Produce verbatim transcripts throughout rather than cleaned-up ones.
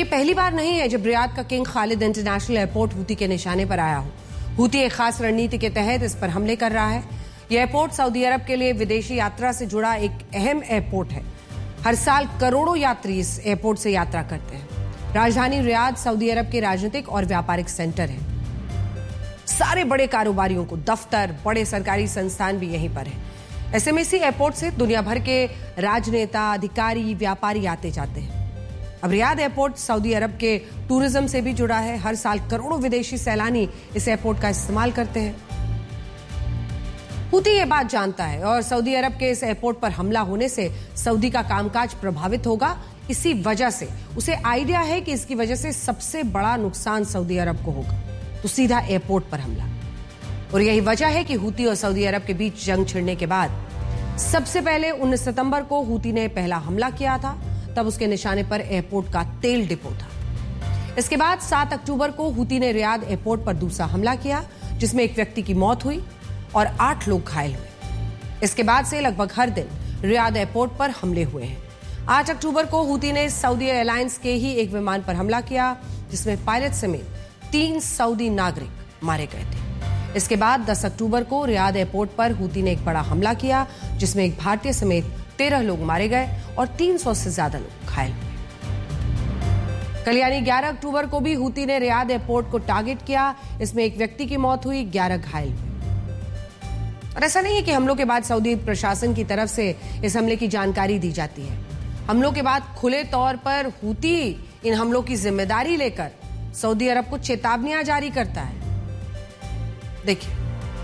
ये पहली बार नहीं है जब रियाद का king Khalid international airport Houthi के निशाने पर आया हो। हूती एक खास रणनीति के तहत इस पर हमले कर रहा है। यह एयरपोर्ट सऊदी अरब के लिए विदेशी यात्रा से जुड़ा एक अहम एयरपोर्ट है। हर साल करोड़ों यात्री इस एयरपोर्ट से यात्रा करते हैं। राजधानी रियाद सऊदी अरब के राजनीतिक और व्यापारिक सेंटर है। सारे बड़े कारोबारियों को दफ्तर, बड़े सरकारी संस्थान भी यहीं पर है। ऐसे में इसी एयरपोर्ट से दुनिया भर के राजनेता, अधिकारी, व्यापारी आते जाते हैं। अब रियाद एयरपोर्ट सऊदी अरब के टूरिज्म से भी जुड़ा है। हर साल करोड़ों विदेशी सैलानी इस एयरपोर्ट का इस्तेमाल करते हैं। हूती ये बात जानता है और सऊदी अरब के इस एयरपोर्ट पर हमला होने से सऊदी का कामकाज प्रभावित होगा। इसी वजह से उसे आइडिया है कि इसकी वजह से सबसे बड़ा नुकसान सऊदी अरब को होगा, तो सीधा एयरपोर्ट पर हमला। और यही वजह है कि हूती और सऊदी अरब के बीच जंग छिड़ने के बाद सबसे पहले उन्नीस सितंबर को हूती ने पहला हमला किया था। तब उसके निशाने पर एयरपोर्ट का तेल डिपो था। इसके बाद सात अक्टूबर को हूती ने रियाद एयरपोर्ट पर दूसरा हमला किया, जिसमें एक व्यक्ति की मौत हुई और आठ लोग घायल हुए। इसके बाद से लगभग हर दिन रियाद एयरपोर्ट पर हमले हुए हैं। आठ अक्टूबर को हूती ने सऊदी एयरलाइंस के ही एक विमान पर हमला किया, जिसमें पायलट समेत तीन सऊदी नागरिक मारे गए थे। इसके बाद दस अक्टूबर को रियाद एयरपोर्ट पर हूती ने एक बड़ा हमला किया, जिसमें एक भारतीय समेत तेरह लोग मारे गए और तीन सौ से ज्यादा लोग घायल हुए। कल यानी ग्यारह अक्टूबर को भी हूती ने रियाद एयरपोर्ट को टारगेट किया। इसमें एक व्यक्ति की मौत हुई, ग्यारह घायल हुए। और ऐसा नहीं है कि हमलों के बाद सऊदी प्रशासन की तरफ से इस हमले की जानकारी दी जाती है। हमलों के बाद खुले तौर पर हूती इन हमलों की जिम्मेदारी लेकर सऊदी अरब को चेतावनियां जारी करता है। देखिए,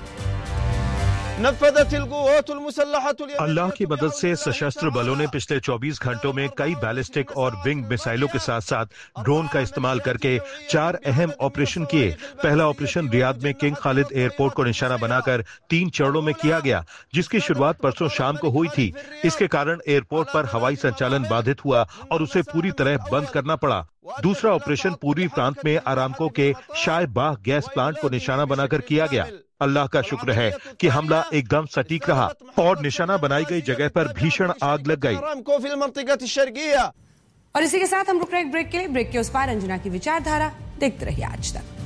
अल्लाह की मदद से सशस्त्र बलों ने पिछले चौबीस घंटों में कई बैलिस्टिक और विंग मिसाइलों के साथ साथ ड्रोन का इस्तेमाल करके चार अहम ऑपरेशन किए। पहला ऑपरेशन रियाद में किंग खालिद एयरपोर्ट को निशाना बनाकर तीन चरणों में किया गया, जिसकी शुरुआत परसों शाम को हुई थी। इसके कारण एयरपोर्ट पर हवाई संचालन बाधित हुआ और उसे पूरी तरह बंद करना पड़ा। दूसरा ऑपरेशन पूर्वी प्रांत में अरामको के शाय बाह गैस प्लांट को निशाना बनाकर किया गया। अल्लाह का शुक्र है कि हमला एकदम सटीक रहा और निशाना बनाई गई जगह पर भीषण आग लग गई। और इसी के साथ हम रुक रहे एक ब्रेक के लिए। ब्रेक के उस पार अंजना की विचारधारा देखते रहिए आज तक।